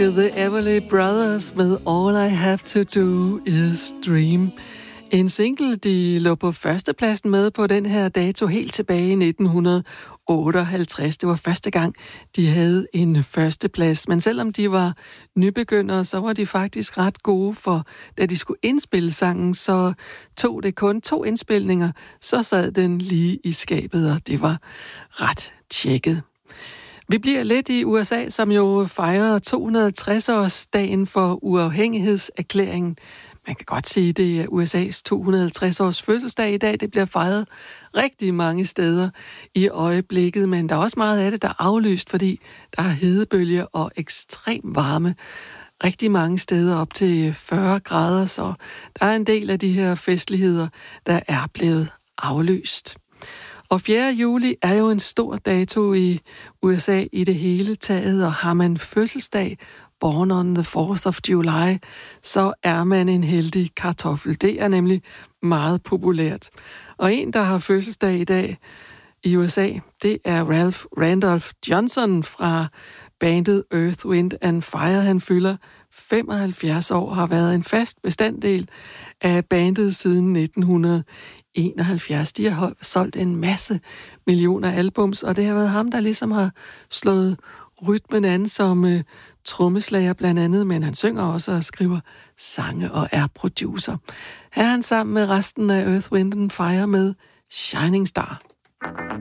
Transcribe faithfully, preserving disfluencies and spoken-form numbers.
The Everly Brothers med All I Have to Do Is Dream. En single, de lå på førstepladsen med på den her dato helt tilbage i nitten otteoghalvtreds. Det var første gang, de havde en førsteplads. Men selvom de var nybegyndere, så var de faktisk ret gode, for da de skulle indspille sangen, så tog det kun to indspilninger, så sad den lige i skabet, og det var ret tjekket. Vi bliver lidt i U S A, som jo fejrer to hundrede og tres-årsdagen for uafhængighedserklæringen. Man kan godt sige, at det er U S A's to hundrede og halvtreds års fødselsdag i dag. Det bliver fejret rigtig mange steder i øjeblikket, men der er også meget af det, der er aflyst, fordi der er hedebølger og ekstrem varme rigtig mange steder op til fyrre grader, så der er en del af de her festligheder, der er blevet aflyst. Og fjerde juli er jo en stor dato i U S A i det hele taget, og har man fødselsdag, born on the fourth of July, så er man en heldig kartoffel. Det er nemlig meget populært. Og en, der har fødselsdag i dag i U S A, det er Ralph Randolph Johnson fra bandet Earth, Wind and Fire. Han fylder femoghalvfjerds år og har været en fast bestanddel af bandet siden nitten enoghalvfjerds. De har solgt en masse millioner albums, og det har været ham, der ligesom har slået rytmen an som uh, trommeslager blandt andet, men han synger også og skriver sange og er producer. Her er han sammen med resten af Earth, Wind and Fire med Shining Star.